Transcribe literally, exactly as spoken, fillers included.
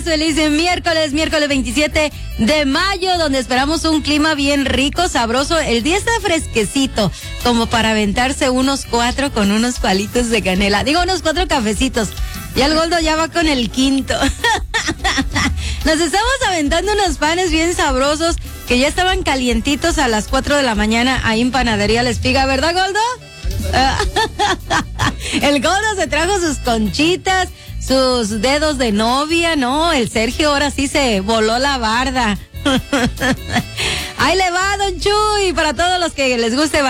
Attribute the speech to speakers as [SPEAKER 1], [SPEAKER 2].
[SPEAKER 1] días, feliz miércoles, miércoles veintisiete de mayo, donde esperamos un clima bien rico, sabroso. El día está fresquecito, como para aventarse unos cuatro con unos palitos de canela. Digo, unos cuatro cafecitos. Ya el Goldo ya va con el quinto. Nos estamos aventando unos panes bien sabrosos que ya estaban calientitos a las cuatro de la mañana ahí en Panadería La Espiga, ¿verdad, Goldo? El Goldo se trajo sus conchitas, sus dedos de novia, ¿no? El Sergio ahora sí se voló la barda. Ahí le va, don Chuy, para todos los que les guste